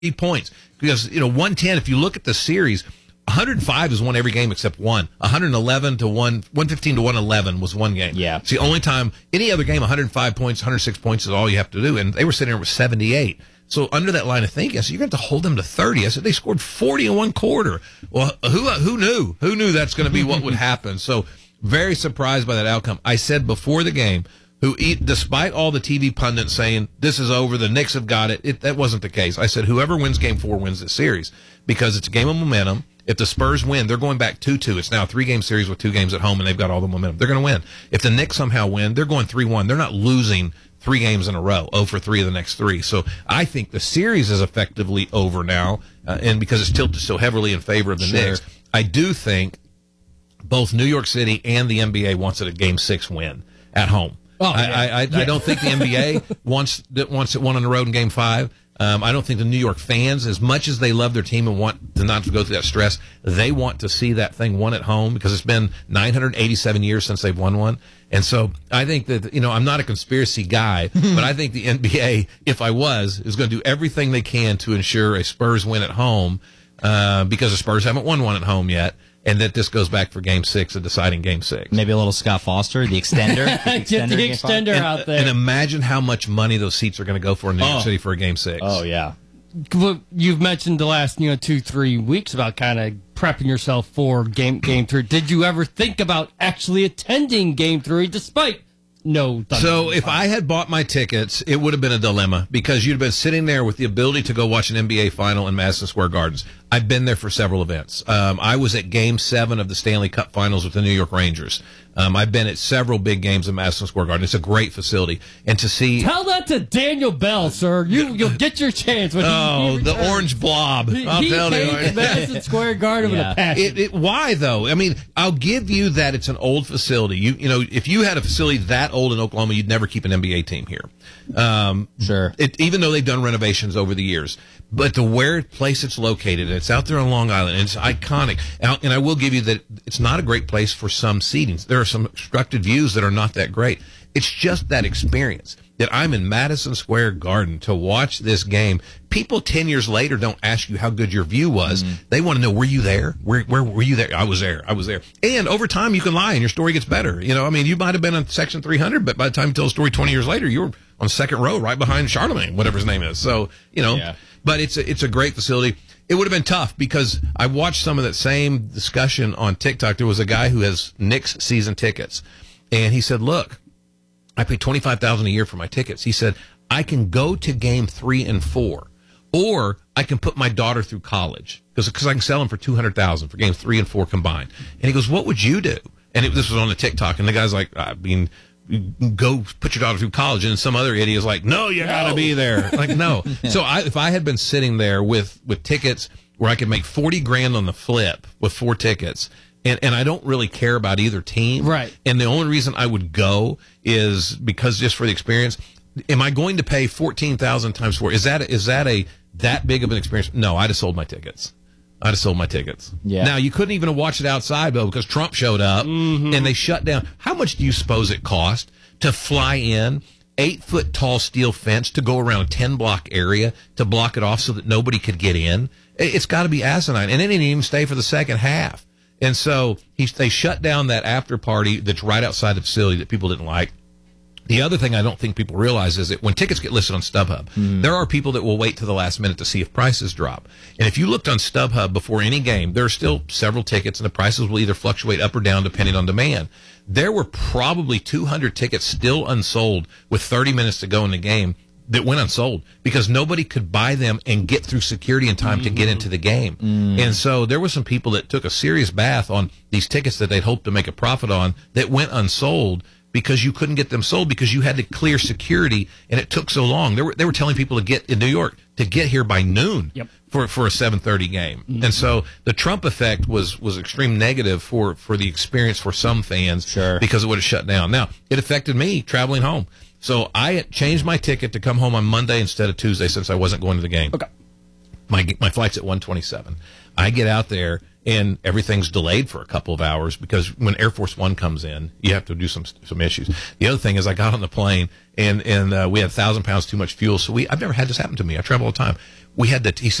points because 110. If you look at the series, 105 has won every game except one. 111 to 115 to 111 was one game. Yeah, it's the only time. Any other game, 105 points, 106 points is all you have to do, and they were sitting there with 78. So under that line of thinking, I said, you're going to have to hold them to 30. I said, they scored 40 in one quarter. Well, who knew? Who knew that's going to be what would happen? So very surprised by that outcome. I said before the game, despite all the TV pundits saying this is over, the Knicks have got it, that wasn't the case. I said whoever wins Game 4 wins this series because it's a game of momentum. If the Spurs win, they're going back 2-2. It's now a 3-game series with 2 games at home, and they've got all the momentum. They're going to win. If the Knicks somehow win, they're going 3-1. They're not losing 3 games in a row, 0 for 3 of the next 3. So I think the series is effectively over now, and because it's tilted so heavily in favor of the Knicks, I do think both New York City and the NBA wants it a Game 6 win at home. Oh, I don't think the NBA wants it won on the road in Game 5. I don't think the New York fans, as much as they love their team and want to not to go through that stress, they want to see that thing won at home because it's been 987 years since they've won one. And so I think that, I'm not a conspiracy guy, but I think the NBA, if I was, is going to do everything they can to ensure a Spurs win at home because the Spurs haven't won one at home yet. And that this goes back for Game 6, a deciding Game 6. Maybe a little Scott Foster, the extender. Get the extender out there. And imagine how much money those seats are going to go for in New York City for a Game 6. Oh, yeah. Well, you've mentioned the last 2-3 weeks about kind of prepping yourself for Game 3. Did you ever think about actually attending Game 3 despite no Thunder? So if I had bought my tickets, it would have been a dilemma because you'd have been sitting there with the ability to go watch an NBA final in Madison Square Gardens. I've been there for several events. I was at Game 7 of the Stanley Cup Finals with the New York Rangers. I've been at several big games in Madison Square Garden. It's a great facility. And to see... Tell that to Daniel Bell, sir. You'll get your chance. When he the orange blob. I'll tell you. He Madison Square Garden with a passion. Why, though? I mean, I'll give you that it's an old facility. If you had a facility that old in Oklahoma, you'd never keep an NBA team here. Sure. Even though they've done renovations over the years. But the place it's located, it's out there on Long Island, and it's iconic. And I will give you that it's not a great place for some seatings. There are some obstructed views that are not that great. It's just that experience that I'm in Madison Square Garden to watch this game. People 10 years later don't ask you how good your view was. Mm-hmm. They want to know, were you there? Where were you there? I was there. And over time, you can lie, and your story gets better. You might have been on Section 300, but by the time you tell a story 20 years later, you were on second row right behind Charlemagne, whatever his name is. So, Yeah. But it's a great facility. It would have been tough because I watched some of that same discussion on TikTok. There was a guy who has Knicks season tickets, and he said, look, I pay $25,000 a year for my tickets. He said, I can go to Game 3 and 4, or I can put my daughter through college because I can sell them for $200,000 for Games 3 and 4 combined. And he goes, what would you do? And this was on the TikTok, and the guy's like, go put your daughter through college. And some other idiot is like, no, you gotta be there. Like, no. So if I had been sitting there with tickets where I could make $40,000 on the flip with 4 tickets, and I don't really care about either team. Right. And the only reason I would go is because just for the experience. Am I going to pay $14,000 times 4? Is that that big of an experience? No, I'd have sold my tickets. Yeah. Now, you couldn't even have watched it outside, though, because Trump showed up, and they shut down. How much do you suppose it cost to fly in 8-foot-tall steel fence to go around a 10-block area to block it off so that nobody could get in? It's got to be asinine. And they didn't even stay for the second half. And so they shut down that after party that's right outside the facility that people didn't like. The other thing I don't think people realize is that when tickets get listed on StubHub, there are people that will wait to the last minute to see if prices drop. And if you looked on StubHub before any game, there are still several tickets, and the prices will either fluctuate up or down depending on demand. There were probably 200 tickets still unsold with 30 minutes to go in the game that went unsold because nobody could buy them and get through security in time to get into the game. And so there were some people that took a serious bath on these tickets that they'd hoped to make a profit on that went unsold because you couldn't get them sold because you had to clear security, and it took so long. They were telling people to get in New York to get here by noon for a 7:30 game. And so the Trump effect was extreme negative for the experience for some fans because it would have shut down. Now, it affected me traveling home. So I changed my ticket to come home on Monday instead of Tuesday since I wasn't going to the game. Okay. My flight's at 1:27. I get out there, and everything's delayed for a couple of hours because when Air Force One comes in, you have to do some issues. The other thing is I got on the plane and we had 1,000 pounds too much fuel. So I've never had this happen to me. I travel all the time. We had he said,